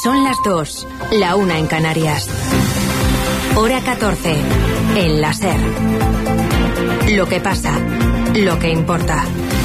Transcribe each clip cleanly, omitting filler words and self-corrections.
Son las 2, la 1 en Canarias. Hora 14, en la SER. Lo que pasa, lo que importa.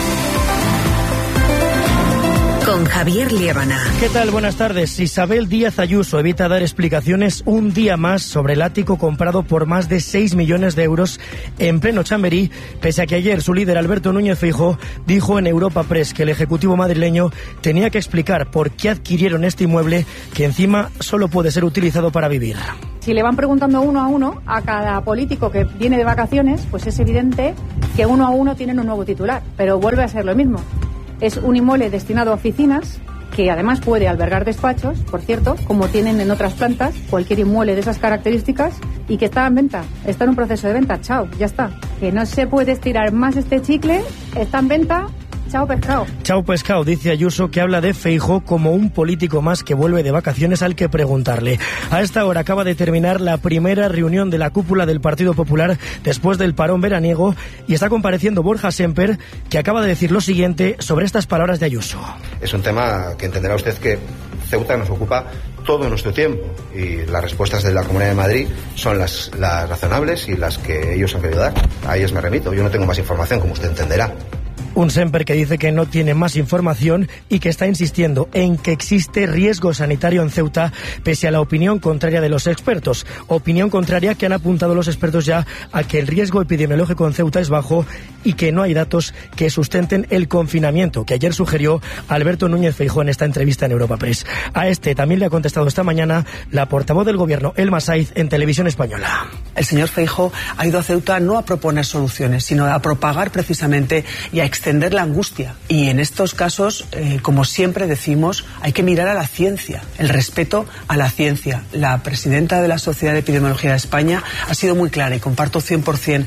Con Javier Liébana. ¿Qué tal? Buenas tardes. Isabel Díaz Ayuso evita dar explicaciones un día más sobre el ático comprado por más de 6 millones de euros en pleno Chamberí, pese a que ayer su líder Alberto Núñez Feijóo dijo en Europa Press que el Ejecutivo madrileño tenía que explicar por qué adquirieron este inmueble que encima solo puede ser utilizado para vivir. Si le van preguntando uno a uno a cada político que viene de vacaciones, pues es evidente que uno a uno tienen un nuevo titular, pero vuelve a ser lo mismo. Es un inmueble destinado a oficinas, que además puede albergar despachos, por cierto, como tienen en otras plantas, cualquier inmueble de esas características, y que está en venta, está en un proceso de venta, chao, ya está. Que no se puede estirar más este chicle, está en venta. Chao pescado. Chao pescado, dice Ayuso, que habla de Feijóo como un político más que vuelve de vacaciones al que preguntarle. A esta hora acaba de terminar la primera reunión de la cúpula del Partido Popular después del parón veraniego y está compareciendo Borja Sémper, que acaba de decir lo siguiente sobre estas palabras de Ayuso. Es un tema que entenderá usted que Ceuta nos ocupa todo nuestro tiempo y las respuestas de la Comunidad de Madrid son las razonables y las que ellos han querido dar. A ellos me remito, yo no tengo más información, como usted entenderá. Un Sémper que dice que no tiene más información y que está insistiendo en que existe riesgo sanitario en Ceuta, pese a la opinión contraria de los expertos. Opinión contraria que han apuntado los expertos ya a que el riesgo epidemiológico en Ceuta es bajo y que no hay datos que sustenten el confinamiento, que ayer sugirió Alberto Núñez Feijóo en esta entrevista en Europa Press. A este también le ha contestado esta mañana la portavoz del Gobierno, Elma Saiz, en Televisión Española. El señor Feijóo ha ido a Ceuta no a proponer soluciones, sino a propagar precisamente y a extender la angustia. Y en estos casos, como siempre decimos, hay que mirar a la ciencia, el respeto a la ciencia. La presidenta de la Sociedad de Epidemiología de España ha sido muy clara y comparto 100%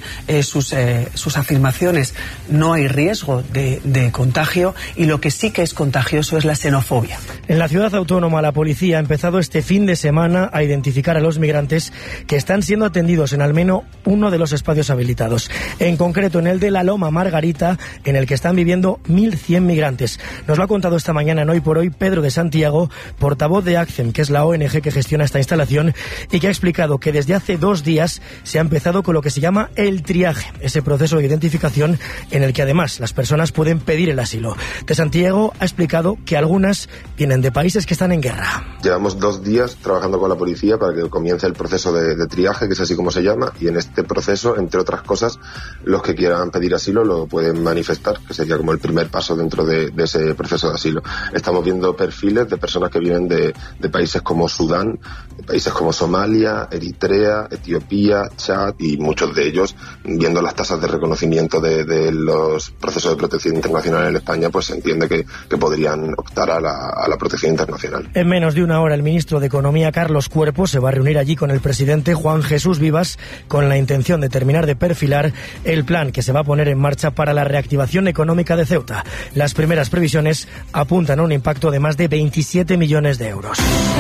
sus afirmaciones. No hay riesgo de contagio y lo que sí que es contagioso es la xenofobia. En la ciudad autónoma, la policía ha empezado este fin de semana a identificar a los migrantes que están siendo atendidos en al menos uno de los espacios habilitados. En concreto, en el de la Loma Margarita, en el que están viviendo 1.100 migrantes. Nos lo ha contado esta mañana en Hoy por Hoy Pedro de Santiago, portavoz de ACCEM, que es la ONG que gestiona esta instalación, y que ha explicado que desde hace 2 días se ha empezado con lo que se llama el triaje, ese proceso de identificación en el que además las personas pueden pedir el asilo. De Santiago ha explicado que algunas vienen de países que están en guerra. Llevamos 2 días trabajando con la policía para que comience el proceso de triaje, que es así como se llama, y en este proceso, entre otras cosas, los que quieran pedir asilo lo pueden manifestar, que sería como el primer paso dentro de ese proceso de asilo. Estamos viendo perfiles de personas que vienen de países como Sudán, de países como Somalia, Eritrea, Etiopía, Chad, y muchos de ellos, viendo las tasas de reconocimiento de los procesos de protección internacional en España, pues se entiende que podrían optar a la protección internacional. En menos de una hora, el ministro de Economía, Carlos Cuerpo, se va a reunir allí con el presidente Juan Jesús Vivas con la intención de terminar de perfilar el plan que se va a poner en marcha para la reactivación económica de Ceuta. Las primeras previsiones apuntan a un impacto de más de 27 millones de euros.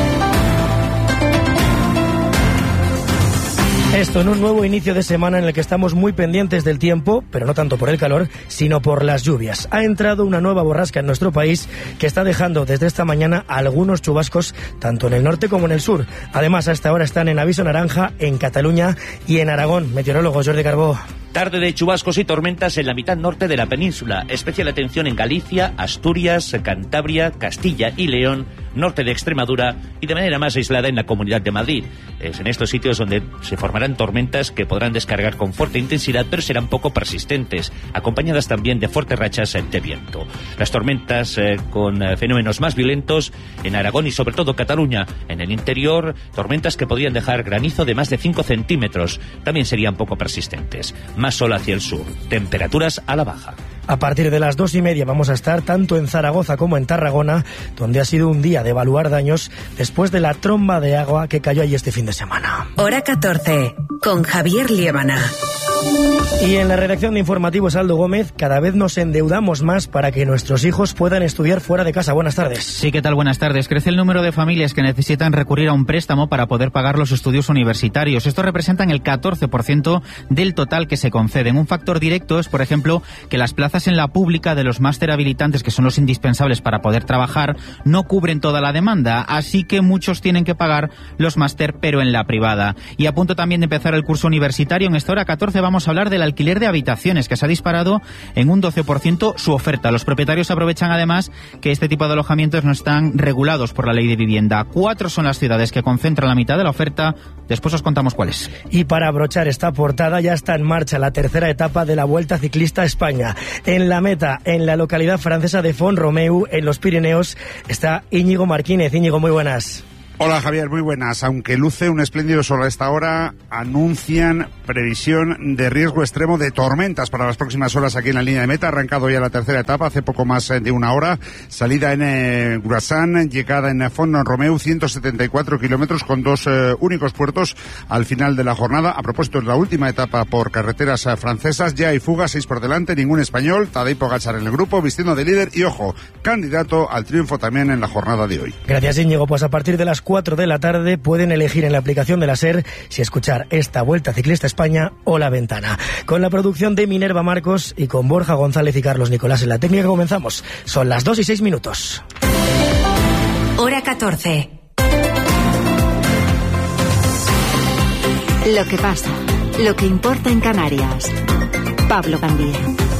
Esto en un nuevo inicio de semana en el que estamos muy pendientes del tiempo, pero no tanto por el calor, sino por las lluvias. Ha entrado una nueva borrasca en nuestro país que está dejando desde esta mañana algunos chubascos tanto en el norte como en el sur. Además, a esta hora están en aviso naranja en Cataluña y en Aragón. Meteorólogo Jordi Carbó. Tarde de chubascos y tormentas en la mitad norte de la península. Especial atención en Galicia, Asturias, Cantabria, Castilla y León, norte de Extremadura y de manera más aislada en la Comunidad de Madrid. Es en estos sitios donde se formarán tormentas que podrán descargar con fuerte intensidad, pero serán poco persistentes, acompañadas también de fuertes rachas de viento. Las tormentas con fenómenos más violentos en Aragón y sobre todo Cataluña. En el interior, tormentas que podrían dejar granizo de más de 5 centímetros. También serían poco persistentes. Más sol hacia el sur, temperaturas a la baja. A partir de las 2:30 vamos a estar tanto en Zaragoza como en Tarragona, donde ha sido un día de evaluar daños después de la tromba de agua que cayó allí este fin de semana. Hora 14, con Javier Liébana. Y en la redacción de Informativos, Aldo Gómez, cada vez nos endeudamos más para que nuestros hijos puedan estudiar fuera de casa. Buenas tardes. Sí, ¿qué tal? Buenas tardes. Crece el número de familias que necesitan recurrir a un préstamo para poder pagar los estudios universitarios. Esto representan el 14% del total que se conceden. Un factor directo es, por ejemplo, que las plazas en la pública de los máster habilitantes, que son los indispensables para poder trabajar, no cubren toda la demanda, así que muchos tienen que pagar los máster, pero en la privada. Y a punto también de empezar el curso universitario, en esta hora 14 vamos a hablar del alquiler de habitaciones, que se ha disparado en un 12% su oferta. Los propietarios aprovechan además que este tipo de alojamientos no están regulados por la ley de vivienda. 4 son las ciudades que concentran la mitad de la oferta. Después os contamos cuáles. Y para abrochar esta portada, ya está en marcha la tercera etapa de la Vuelta Ciclista a España. En la meta, en la localidad francesa de Font-Romeu, en los Pirineos, está Íñigo Martínez. Íñigo, muy buenas. Hola Javier, muy buenas. Aunque luce un espléndido sol a esta hora, anuncian previsión de riesgo extremo de tormentas para las próximas horas aquí en la línea de meta. Ha arrancado ya la tercera etapa hace poco más de una hora. Salida en Grassan, llegada en Font-Romeu, 174 kilómetros con 2 únicos puertos al final de la jornada. A propósito, es la última etapa por carreteras francesas. Ya hay fuga, 6 por delante, ningún español. Tadej Pogačar en el grupo, vistiendo de líder y, ojo, candidato al triunfo también en la jornada de hoy. Gracias, Íñigo. Pues a partir de las 4 de la tarde pueden elegir en la aplicación de la SER si escuchar esta Vuelta Ciclista a España o La Ventana. Con la producción de Minerva Marcos y con Borja González y Carlos Nicolás en la técnica comenzamos. Son las 2:06. Hora 14. Lo que pasa, lo que importa en Canarias. Pablo Gandía.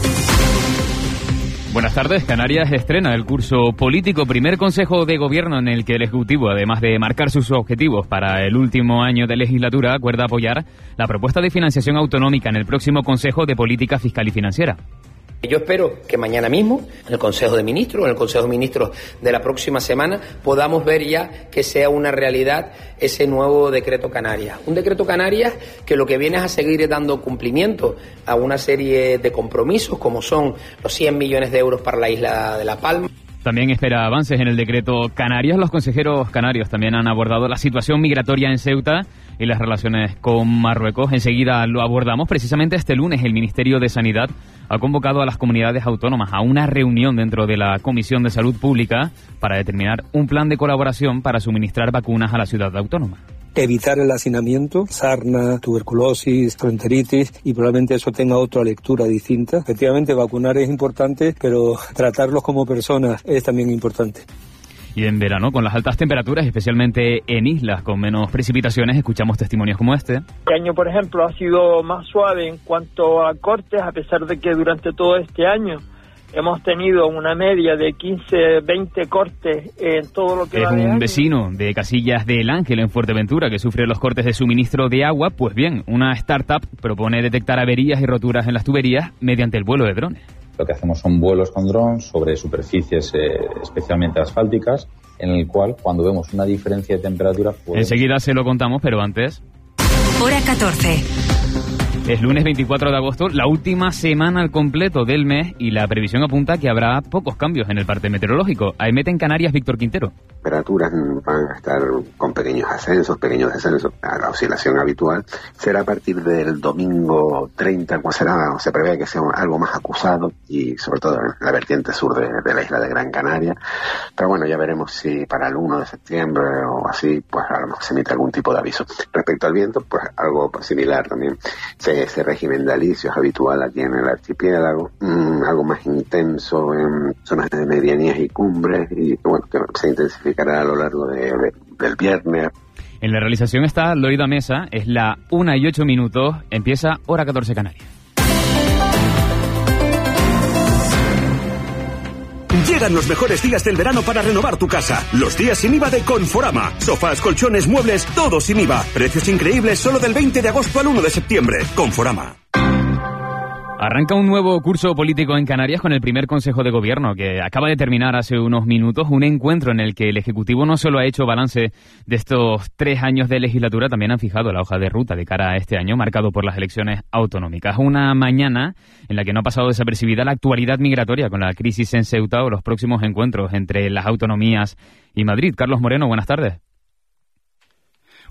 Buenas tardes. Canarias estrena el curso político, primer consejo de gobierno en el que el Ejecutivo, además de marcar sus objetivos para el último año de legislatura, acuerda apoyar la propuesta de financiación autonómica en el próximo Consejo de Política Fiscal y Financiera. Yo espero que mañana mismo, en el Consejo de Ministros, en el Consejo de Ministros de la próxima semana, podamos ver ya que sea una realidad ese nuevo decreto Canarias. Un decreto Canarias que lo que viene es a seguir dando cumplimiento a una serie de compromisos, como son los 100 millones de euros para la isla de La Palma. También espera avances en el decreto Canarias. Los consejeros canarios también han abordado la situación migratoria en Ceuta y las relaciones con Marruecos. Enseguida lo abordamos. Precisamente este lunes el Ministerio de Sanidad ha convocado a las comunidades autónomas a una reunión dentro de la Comisión de Salud Pública para determinar un plan de colaboración para suministrar vacunas a la ciudad autónoma. Evitar el hacinamiento, sarna, tuberculosis, gastroenteritis, y probablemente eso tenga otra lectura distinta. Efectivamente, vacunar es importante, pero tratarlos como personas es también importante. Y en verano, con las altas temperaturas, especialmente en islas con menos precipitaciones, escuchamos testimonios como este. Este año, por ejemplo, ha sido más suave en cuanto a cortes, a pesar de que durante todo este año hemos tenido una media de 15, 20 cortes en todo lo que va de año. Es un vecino de Casillas del Ángel, en Fuerteventura, que sufre los cortes de suministro de agua. Pues bien, una startup propone detectar averías y roturas en las tuberías mediante el vuelo de drones. Lo que hacemos son vuelos con drones sobre superficies especialmente asfálticas, en el cual, cuando vemos una diferencia de temperatura... Enseguida se lo contamos, pero antes... Hora 14. Es lunes 24 de agosto, la última semana al completo del mes, y la previsión apunta que habrá pocos cambios en el parte meteorológico. AEMET en Canarias, Víctor Quintero. Temperaturas van a estar con pequeños ascensos, pequeños descensos. La oscilación habitual será a partir del domingo 30, se prevé que sea algo más acusado, y sobre todo en la vertiente sur de la isla de Gran Canaria. Pero bueno, ya veremos si para el 1 de septiembre o así, pues a lo mejor se emite algún tipo de aviso. Respecto al viento, pues algo similar también. Ese régimen de alicio es habitual aquí en el archipiélago, algo más intenso en zonas de medianías y cumbres, y bueno, que se intensificará a lo largo del viernes. En la realización está Loida Mesa, es la 1:08, empieza Hora 14 Canarias. Llegan los mejores días del verano para renovar tu casa. Los días sin IVA de Conforama. Sofás, colchones, muebles, todo sin IVA. Precios increíbles solo del 20 de agosto al 1 de septiembre. Conforama. Arranca un nuevo curso político en Canarias con el primer Consejo de Gobierno, que acaba de terminar hace unos minutos, un encuentro en el que el Ejecutivo no solo ha hecho balance de estos 3 años de legislatura, también han fijado la hoja de ruta de cara a este año, marcado por las elecciones autonómicas. Una mañana en la que no ha pasado desapercibida la actualidad migratoria con la crisis en Ceuta o los próximos encuentros entre las autonomías y Madrid. Carlos Moreno, buenas tardes.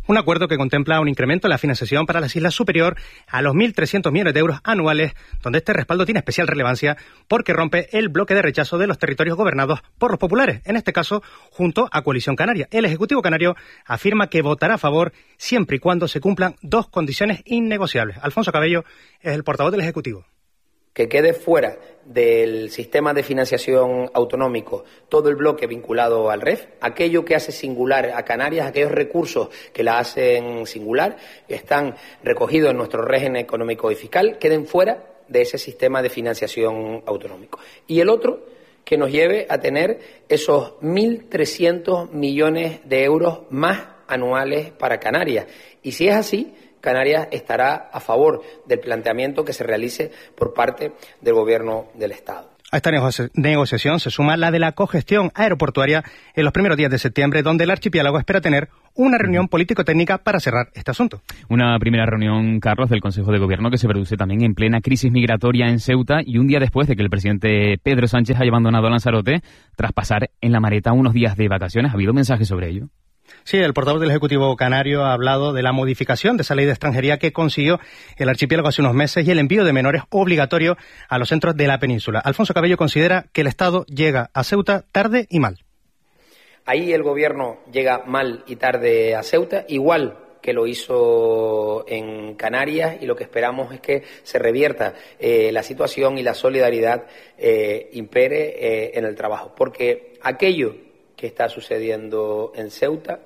Un acuerdo que contempla un incremento en la financiación para las islas superior a los 1.300 millones de euros anuales, donde este respaldo tiene especial relevancia porque rompe el bloque de rechazo de los territorios gobernados por los populares, en este caso junto a Coalición Canaria. El Ejecutivo canario afirma que votará a favor siempre y cuando se cumplan dos condiciones innegociables. Alfonso Cabello es el portavoz del Ejecutivo. Que quede fuera del sistema de financiación autonómico todo el bloque vinculado al REF, aquello que hace singular a Canarias, aquellos recursos que la hacen singular, que están recogidos en nuestro régimen económico y fiscal, queden fuera de ese sistema de financiación autonómico. Y el otro, que nos lleve a tener esos 1.300 millones de euros más anuales para Canarias. Y si es así, Canarias estará a favor del planteamiento que se realice por parte del Gobierno del Estado. A esta negociación se suma la de la cogestión aeroportuaria en los primeros días de septiembre, donde el archipiélago espera tener una reunión político-técnica para cerrar este asunto. Una primera reunión, Carlos, del Consejo de Gobierno que se produce también en plena crisis migratoria en Ceuta y un día después de que el presidente Pedro Sánchez haya abandonado Lanzarote tras pasar en la maleta unos días de vacaciones. ¿Ha habido mensajes sobre ello? Sí, el portavoz del Ejecutivo canario ha hablado de la modificación de esa ley de extranjería que consiguió el archipiélago hace unos meses y el envío de menores obligatorio a los centros de la península. Alfonso Cabello considera que el Estado llega a Ceuta tarde y mal. Ahí el Gobierno llega mal y tarde a Ceuta, igual que lo hizo en Canarias, y lo que esperamos es que se revierta la situación y la solidaridad impere en el trabajo, porque aquello que está sucediendo en Ceuta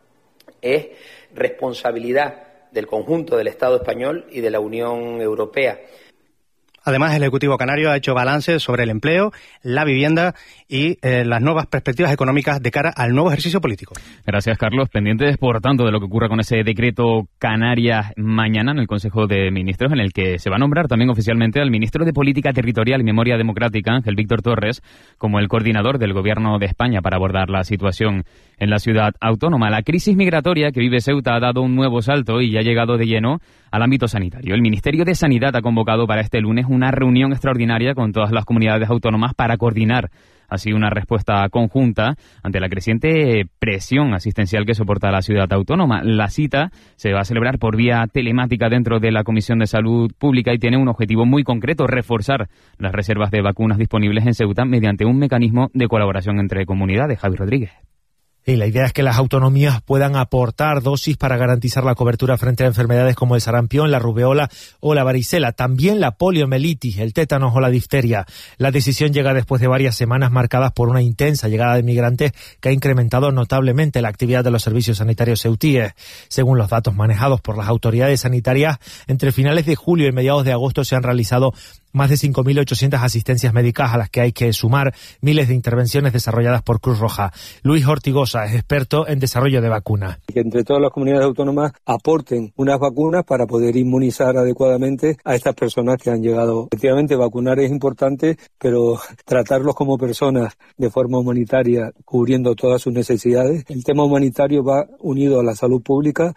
es responsabilidad del conjunto del Estado español y de la Unión Europea. Además, el Ejecutivo canario ha hecho balance sobre el empleo, la vivienda y las nuevas perspectivas económicas de cara al nuevo ejercicio político. Gracias, Carlos. Pendientes, por tanto, de lo que ocurra con ese decreto Canarias mañana en el Consejo de Ministros, en el que se va a nombrar también oficialmente al ministro de Política Territorial y Memoria Democrática, Ángel Víctor Torres, como el coordinador del Gobierno de España para abordar la situación en la ciudad autónoma. La crisis migratoria que vive Ceuta ha dado un nuevo salto y ya ha llegado de lleno al ámbito sanitario. El Ministerio de Sanidad ha convocado para este lunes una reunión extraordinaria con todas las comunidades autónomas para coordinar así una respuesta conjunta ante la creciente presión asistencial que soporta la ciudad autónoma. La cita se va a celebrar por vía telemática dentro de la Comisión de Salud Pública y tiene un objetivo muy concreto: reforzar las reservas de vacunas disponibles en Ceuta mediante un mecanismo de colaboración entre comunidades. Javi Rodríguez. Y la idea es que las autonomías puedan aportar dosis para garantizar la cobertura frente a enfermedades como el sarampión, la rubeola o la varicela, también la poliomielitis, el tétanos o la difteria. La decisión llega después de varias semanas marcadas por una intensa llegada de migrantes que ha incrementado notablemente la actividad de los servicios sanitarios ceutíes. Según los datos manejados por las autoridades sanitarias, entre finales de julio y mediados de agosto se han realizado más de 5.800 asistencias médicas, a las que hay que sumar miles de intervenciones desarrolladas por Cruz Roja. Luis Ortigosa es experto en desarrollo de vacunas. Que entre todas las comunidades autónomas aporten unas vacunas para poder inmunizar adecuadamente a estas personas que han llegado. Efectivamente, vacunar es importante, pero tratarlos como personas de forma humanitaria, cubriendo todas sus necesidades. El tema humanitario va unido a la salud pública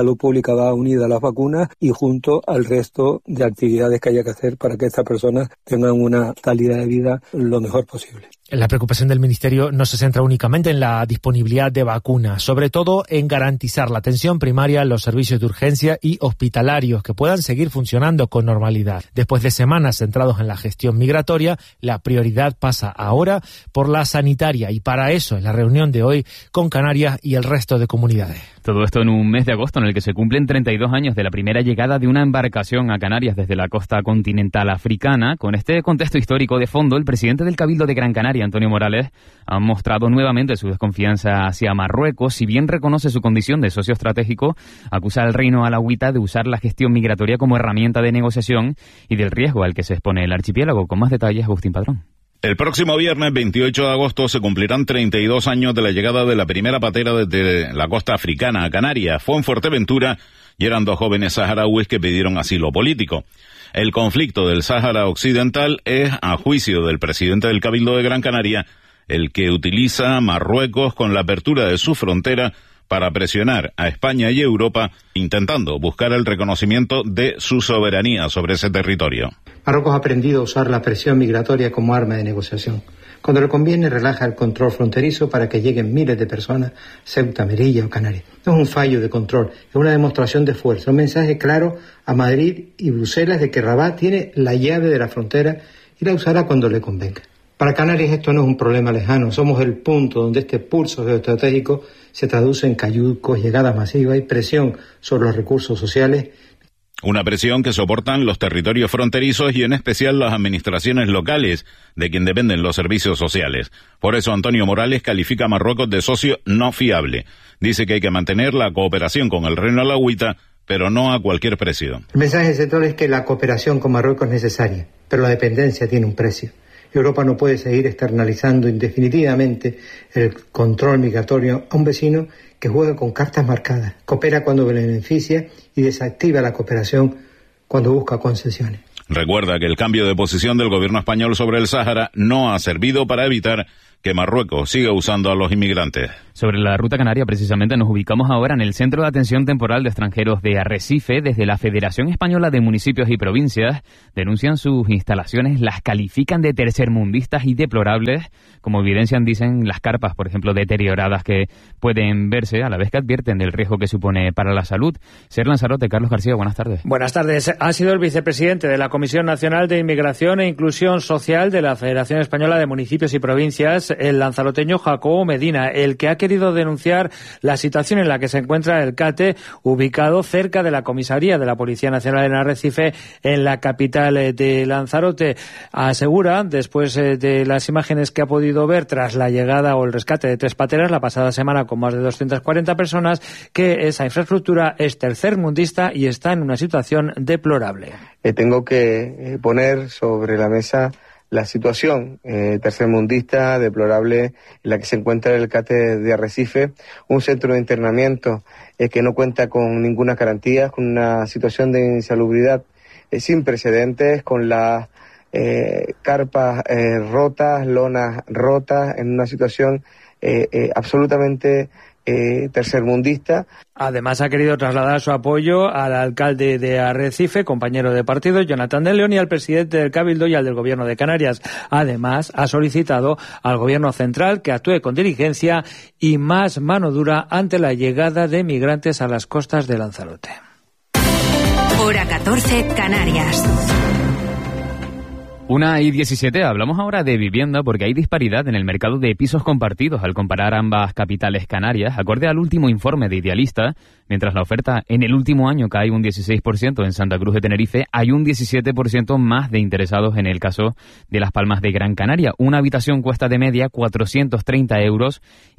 va unida a las vacunas y junto al resto de actividades que haya que hacer para que estas personas tengan una calidad de vida lo mejor posible. La preocupación del Ministerio no se centra únicamente en la disponibilidad de vacunas, sobre todo en garantizar la atención primaria, los servicios de urgencia y hospitalarios que puedan seguir funcionando con normalidad. Después de semanas centrados en la gestión migratoria, la prioridad pasa ahora por la sanitaria, y para eso es la reunión de hoy con Canarias y el resto de comunidades. Todo esto en un mes de agosto en el que se cumplen 32 años de la primera llegada de una embarcación a Canarias desde la costa continental africana. Con este contexto histórico de fondo, el presidente del Cabildo de Gran Canaria, Antonio Morales, ha mostrado nuevamente su desconfianza hacia Marruecos. Si bien reconoce su condición de socio estratégico, acusa al reino alauita de usar la gestión migratoria como herramienta de negociación y del riesgo al que se expone el archipiélago. Con más detalles, Agustín Padrón. El próximo viernes 28 de agosto se cumplirán 32 años de la llegada de la primera patera desde la costa africana a Canarias. Fue en Fuerteventura y eran dos jóvenes saharauis que pidieron asilo político. El conflicto del Sáhara Occidental es, a juicio del presidente del Cabildo de Gran Canaria, el que utiliza Marruecos con la apertura de su frontera para presionar a España y Europa, intentando buscar el reconocimiento de su soberanía sobre ese territorio. Marruecos ha aprendido a usar la presión migratoria como arma de negociación. Cuando le conviene, relaja el control fronterizo para que lleguen miles de personas, Ceuta, Melilla o Canarias. No es un fallo de control, es una demostración de fuerza, un mensaje claro a Madrid y Bruselas de que Rabat tiene la llave de la frontera y la usará cuando le convenga. Para Canarias esto no es un problema lejano, somos el punto donde este pulso geoestratégico se traduce en cayucos, llegadas masivas y presión sobre los recursos sociales. Una presión que soportan los territorios fronterizos y en especial las administraciones locales, de quien dependen los servicios sociales. Por eso Antonio Morales califica a Marruecos de socio no fiable. Dice que hay que mantener la cooperación con el Reino Alauita, pero no a cualquier precio. El mensaje central es que la cooperación con Marruecos es necesaria, pero la dependencia tiene un precio. Europa no puede seguir externalizando indefinitivamente el control migratorio a un vecino que juega con cartas marcadas, coopera cuando beneficia y desactiva la cooperación cuando busca concesiones. Recuerda que el cambio de posición del gobierno español sobre el Sáhara no ha servido para evitar que Marruecos siga usando a los inmigrantes. Sobre la ruta canaria, precisamente, nos ubicamos ahora en el Centro de Atención Temporal de Extranjeros de Arrecife. Desde la Federación Española de Municipios y Provincias denuncian sus instalaciones, las califican de tercermundistas y deplorables, como evidencian, dicen, las carpas, por ejemplo, deterioradas que pueden verse, a la vez que advierten del riesgo que supone para la salud. Ser Lanzarote, Carlos García, buenas tardes. Buenas tardes. Ha sido el vicepresidente de la Comisión Nacional de Inmigración e Inclusión Social de la Federación Española de Municipios y Provincias, el lanzaroteño Jacobo Medina, el que ha querido denunciar la situación en la que se encuentra el CATE, ubicado cerca de la comisaría de la Policía Nacional en Arrecife, en la capital de Lanzarote. Asegura, después de las imágenes que ha podido ver tras la llegada o el rescate de 3 pateras la pasada semana con más de 240 personas, que esa infraestructura es tercermundista y está en una situación deplorable. Tengo que poner sobre la mesa la situación tercermundista, deplorable, en la que se encuentra el CATE de Arrecife, un centro de internamiento que no cuenta con ninguna garantía, con una situación de insalubridad sin precedentes, con las carpas rotas, lonas rotas, en una situación absolutamente tercermundista. Además, ha querido trasladar su apoyo al alcalde de Arrecife, compañero de partido, Jonathan de León, y al presidente del Cabildo y al del Gobierno de Canarias. Además, ha solicitado al Gobierno central que actúe con diligencia y más mano dura ante la llegada de migrantes a las costas de Lanzarote. Hora 14, Canarias. 1:17, hablamos ahora de vivienda porque hay disparidad en el mercado de pisos compartidos al comparar ambas capitales canarias. Acorde al último informe de Idealista, mientras la oferta en el último año cae un 16% en Santa Cruz de Tenerife, hay un 17% más de interesados en el caso de Las Palmas de Gran Canaria. Una habitación cuesta de media 430 euros y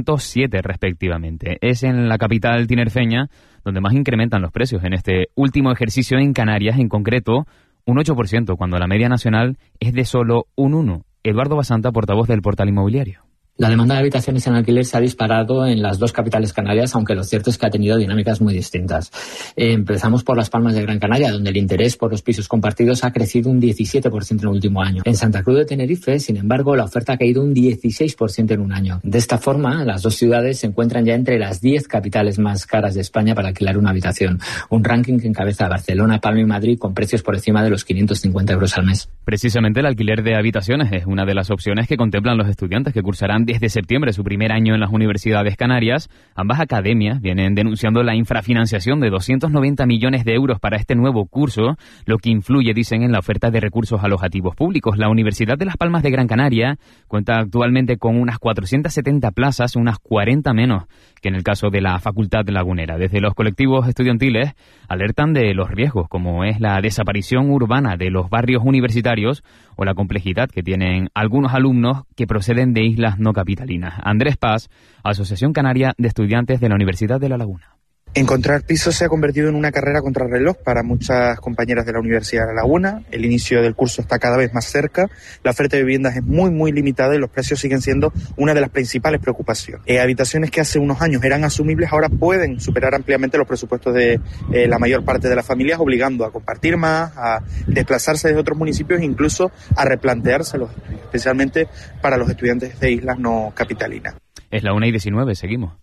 407 respectivamente. Es en la capital tinerfeña donde más incrementan los precios en este último ejercicio en Canarias, en concreto un 8%, cuando la media nacional es de solo un 1%. Eduardo Basanta, portavoz del Portal Inmobiliario. La demanda de habitaciones en alquiler se ha disparado en las 2 capitales canarias, aunque lo cierto es que ha tenido dinámicas muy distintas. Empezamos por Las Palmas de Gran Canaria, donde el interés por los pisos compartidos ha crecido un 17% en el último año. En Santa Cruz de Tenerife, sin embargo, la oferta ha caído un 16% en un año. De esta forma, las 2 ciudades se encuentran ya entre las 10 capitales más caras de España para alquilar una habitación. Un ranking que encabeza Barcelona, Palma y Madrid con precios por encima de los 550 euros al mes. Precisamente el alquiler de habitaciones es una de las opciones que contemplan los estudiantes que cursarán desde septiembre su primer año en las universidades canarias. Ambas academias vienen denunciando la infrafinanciación de 290 millones de euros para este nuevo curso, lo que influye, dicen, en la oferta de recursos alojativos públicos. La Universidad de Las Palmas de Gran Canaria cuenta actualmente con unas 470 plazas, unas 40 menos que en el caso de la Facultad Lagunera. Desde los colectivos estudiantiles alertan de los riesgos, como es la desaparición urbana de los barrios universitarios o la complejidad que tienen algunos alumnos que proceden de islas no capitalinas. Andrés Paz, Asociación Canaria de Estudiantes de la Universidad de La Laguna. Encontrar pisos se ha convertido en una carrera contrarreloj para muchas compañeras de la Universidad de La Laguna. El inicio del curso está cada vez más cerca, la oferta de viviendas es muy limitada y los precios siguen siendo una de las principales preocupaciones. Habitaciones que hace unos años eran asumibles ahora pueden superar ampliamente los presupuestos de la mayor parte de las familias, obligando a compartir más, a desplazarse desde otros municipios e incluso a replanteárselos, especialmente para los estudiantes de islas no capitalinas. Es la 1:19, seguimos.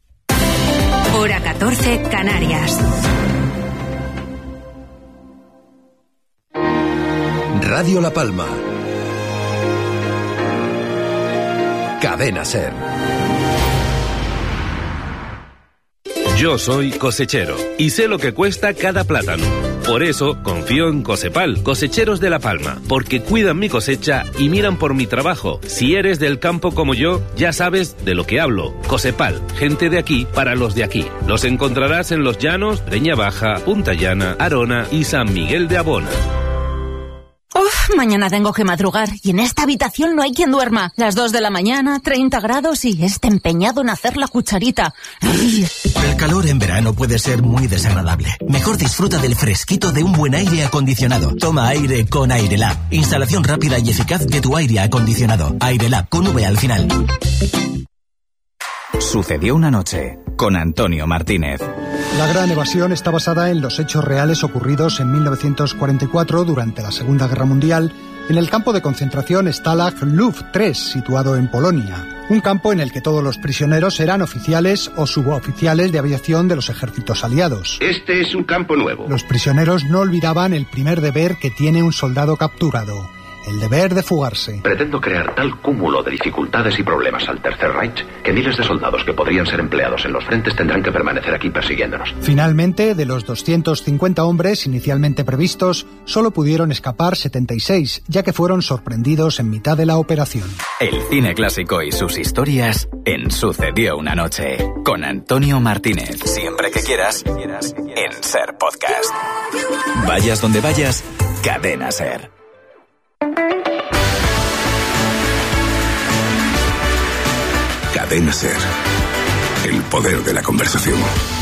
Hora 14, Canarias. Radio La Palma. Cadena SER. Yo soy cosechero y sé lo que cuesta cada plátano. Por eso confío en Cosepal, cosecheros de La Palma, porque cuidan mi cosecha y miran por mi trabajo. Si eres del campo como yo, ya sabes de lo que hablo. Cosepal, gente de aquí para los de aquí. Los encontrarás en Los Llanos, Breña Baja, Punta Llana, Arona y San Miguel de Abona. Mañana tengo que madrugar y en esta habitación no hay quien duerma. Las 2 de la mañana, 30 grados y empeñado en hacer la cucharita. El calor en verano puede ser muy desagradable. Mejor disfruta del fresquito de un buen aire acondicionado. Toma aire con Airelab. Instalación rápida y eficaz de tu aire acondicionado. Airelab con V al final. Sucedió una noche con Antonio Martínez. La Gran Evasión está basada en los hechos reales ocurridos en 1944 durante la Segunda Guerra Mundial en el campo de concentración Stalag Luft 3, situado en Polonia. Un campo en el que todos los prisioneros eran oficiales o suboficiales de aviación de los ejércitos aliados. Este es un campo nuevo. Los prisioneros no olvidaban el primer deber que tiene un soldado capturado: el deber de fugarse. Pretendo crear tal cúmulo de dificultades y problemas al Tercer Reich que miles de soldados que podrían ser empleados en los frentes tendrán que permanecer aquí persiguiéndonos. Finalmente, de los 250 hombres inicialmente previstos, solo pudieron escapar 76, ya que fueron sorprendidos en mitad de la operación. El cine clásico y sus historias en Sucedió una noche, con Antonio Martínez. Siempre que quieras, en SER Podcast. Vayas donde vayas, Cadena SER. Cadena SER. El poder de la conversación.